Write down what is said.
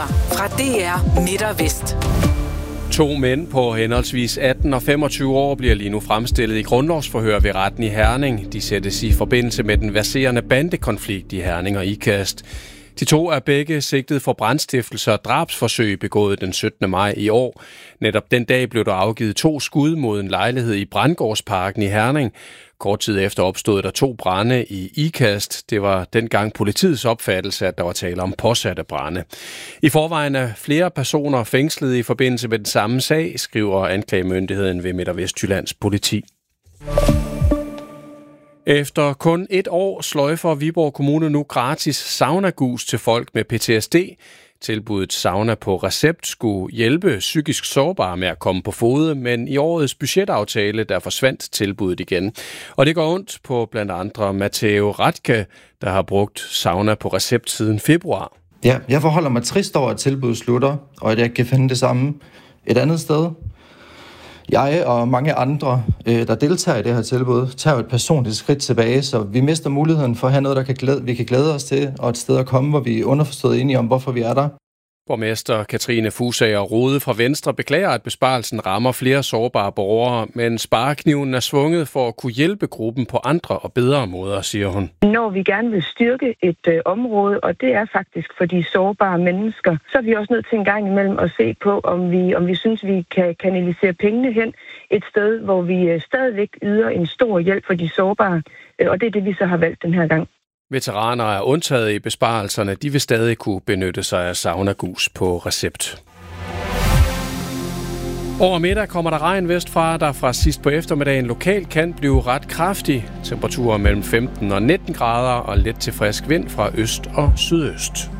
Nyheder fra DR Midt og Vest. 2 mænd på henholdsvis 18 og 25 år bliver lige nu fremstillet i grundlovsforhør ved retten i Herning. De sættes i forbindelse med den verserende bandekonflikt i Herning og Ikast. De 2 er begge sigtet for brandstiftelse og drabsforsøg begået den 17. maj i år. Netop den dag blev der afgivet 2 skud mod en lejlighed i Brandgårdsparken i Herning. Kort tid efter opstod der 2 brande i Ikast. Det var dengang politiets opfattelse, at der var tale om påsatte brande. I forvejen er flere personer fængslet i forbindelse med den samme sag, skriver anklagemyndigheden ved Midt- og Vestjyllands politi. Efter kun 1 år sløjfer Viborg Kommune nu gratis saunagus til folk med PTSD. Tilbuddet Sauna på Recept skulle hjælpe psykisk sårbare med at komme på fode, men i årets budgetaftale der forsvandt tilbuddet igen. Og det går ondt på blandt andre Matteo Radke, der har brugt sauna på Recept siden februar. Ja, jeg forholder mig trist over, at tilbuddet slutter, og at jeg ikke kan finde det samme et andet sted. Jeg og mange andre, der deltager i det her tilbud, tager et personligt skridt tilbage, så vi mister muligheden for at have noget, vi kan glæde os til, og et sted at komme, hvor vi er underforstået enige om, hvorfor vi er der. Borgmester Katrine Fusager Rode fra Venstre beklager, at besparelsen rammer flere sårbare borgere, men sparekniven er svunget for at kunne hjælpe gruppen på andre og bedre måder, siger hun. Når vi gerne vil styrke et område, og det er faktisk for de sårbare mennesker, så er vi også nødt til en gang imellem at se på, om vi synes, vi kan kanalisere pengene hen et sted, hvor vi stadigvæk yder en stor hjælp for de sårbare, og det er det, vi så har valgt den her gang. Veteraner er undtaget i besparelserne. De vil stadig kunne benytte sig af saunagus på Recept. Over middag kommer der regn vestfra, der fra sidst på eftermiddagen lokalt kan blive ret kraftig. Temperaturer mellem 15 og 19 grader og let til frisk vind fra øst og sydøst.